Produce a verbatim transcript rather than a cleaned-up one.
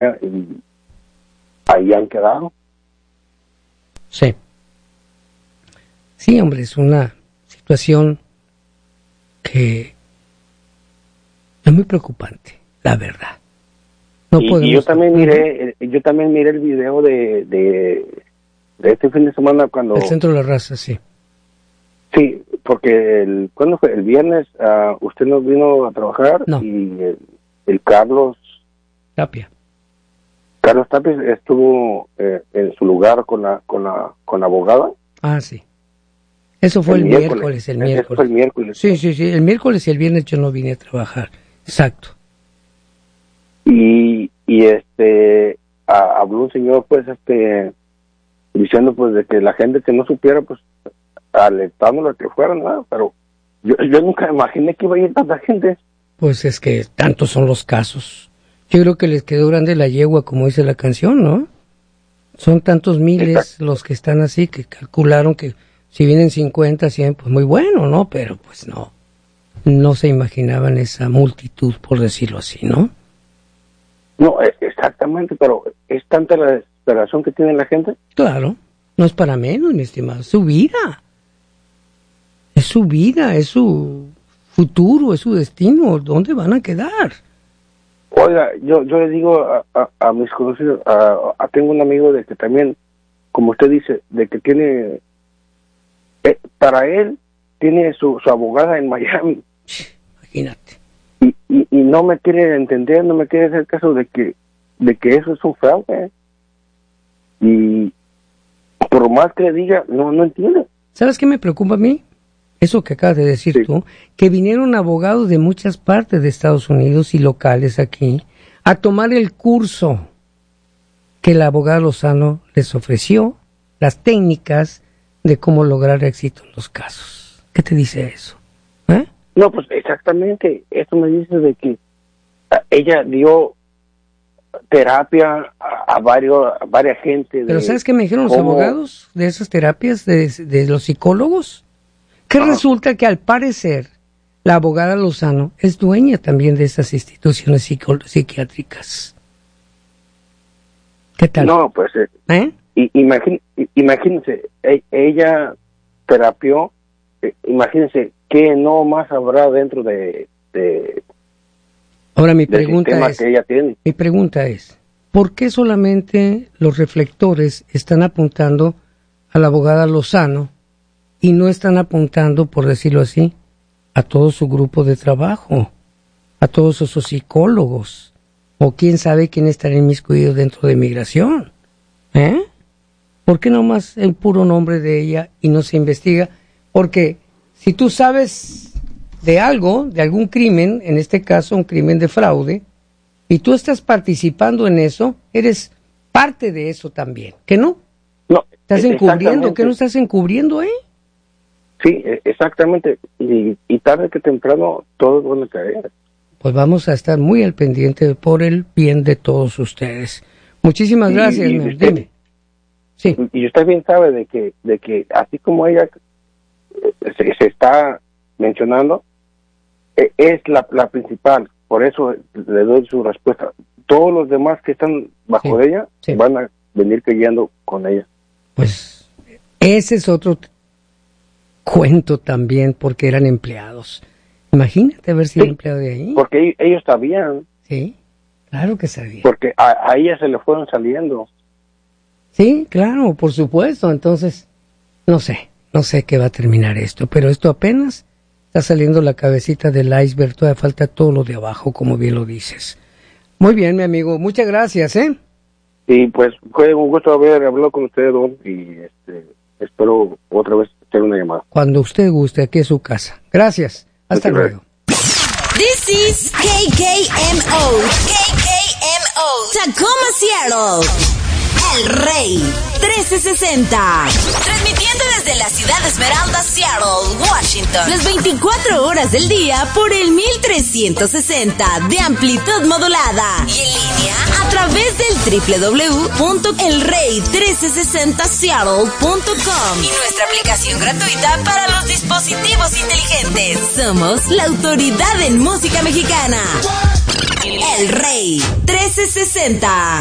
y ahí han quedado. Sí. Sí, hombre, es una situación que es muy preocupante, la verdad. No y, podemos... y yo también miré, yo también miré el video de, de, de este fin de semana cuando... El Centro de la Raza, sí. Sí, porque el, ¿cuándo fue? El viernes uh, usted nos vino a trabajar no. y el, el Carlos... Tapia. Carlos Tapia estuvo eh, en su lugar con la, con la, con la abogada. Ah, sí. Eso fue el, el miércoles, miércoles, el miércoles. Eso fue el miércoles. Sí, sí, sí, el miércoles y el viernes yo no vine a trabajar. Exacto. Y, y este, a, habló un señor, pues, este, diciendo, pues, de que la gente que no supiera, pues, alertándolo a que fueran, ¿no? Pero yo, yo nunca imaginé que iba a ir tanta gente. Pues es que tantos son los casos. Yo creo que les quedó grande la yegua, como dice la canción, ¿no? Son tantos miles Exacto. los que están así, que calcularon que si vienen cincuenta, cien, pues muy bueno, ¿no? Pero pues no, no se imaginaban esa multitud, por decirlo así, ¿no? No, exactamente, pero es tanta la desesperación que tiene la gente. Claro, no es para menos, mi estimado, es su vida. Es su vida, es su futuro, es su destino, ¿dónde van a quedar? Oiga, yo yo le digo a, a, a mis conocidos, a, a, tengo un amigo de que también, como usted dice, de que tiene, eh, para él, tiene su, su abogada en Miami. Imagínate. Y, y, y no me quiere entender, no me quiere hacer caso de que, de que eso es un fraude. Y por más que le diga, no, no entiende. ¿Sabes qué me preocupa a mí? Eso que acabas de decir sí. tú, que vinieron abogados de muchas partes de Estados Unidos y locales aquí a tomar el curso que la abogada Lozano les ofreció, las técnicas de cómo lograr éxito en los casos. ¿Qué te dice eso? ¿Eh? No, pues exactamente, esto me dice de que ella dio terapia a, a, varios, a varias gente. De ¿Pero sabes qué me dijeron los cómo... abogados de esas terapias, de, de los psicólogos? Que ah. resulta que al parecer la abogada Lozano es dueña también de estas instituciones psico- psiquiátricas. ¿Qué tal? No, pues, eh, ¿Eh? imagín, imagínense, ella terapió, eh, imagínense qué no más habrá dentro de... de Ahora mi pregunta es, que ella tiene. mi pregunta es, ¿por qué solamente los reflectores están apuntando a la abogada Lozano y no están apuntando, por decirlo así, a todo su grupo de trabajo, a todos esos psicólogos, o quién sabe quién estará inmiscuido dentro de migración? ¿Eh? ¿Por qué nomás el puro nombre de ella y no se investiga? Porque si tú sabes de algo, de algún crimen, en este caso un crimen de fraude, y tú estás participando en eso, eres parte de eso también, ¿que no? No. ¿Estás encubriendo? ¿Qué no estás encubriendo, eh? Sí, exactamente. Y, y tarde que temprano todos van a caer. Pues vamos a estar muy al pendiente por el bien de todos ustedes. Muchísimas gracias, y, y usted, dime. Sí. Y usted bien sabe de que, de que así como ella se, se está mencionando, es la, la principal. Por eso le doy su respuesta. Todos los demás que están bajo sí. de ella sí. van a venir cayendo con ella. Pues ese es otro t- cuento también, porque eran empleados. Imagínate haber sido sí, empleado de ahí. Porque ellos sabían. Sí, claro que sabían. Porque a, a ella se le fueron saliendo. Sí, claro, por supuesto. Entonces, no sé, no sé qué va a terminar esto, pero esto apenas está saliendo la cabecita del iceberg. Todavía falta todo lo de abajo, como bien lo dices. Muy bien, mi amigo, muchas gracias, ¿eh? Y pues fue un gusto haber hablado con usted, Don, y este, espero otra vez hacer una llamada. Cuando usted guste, aquí es su casa. Gracias, hasta Muchas luego. This is K K M O. K K M O. Tacoma, Seattle. El Rey trece sesenta. Transmitiendo desde la ciudad de Esmeralda, Seattle, Washington. Las veinticuatro horas del día por el mil trescientos sesenta de amplitud modulada. Y en línea a través del doble u doble u doble u punto el rey trece sesenta seattle punto com. Y nuestra aplicación gratuita para los dispositivos inteligentes. Somos la autoridad en música mexicana. El Rey trece sesenta.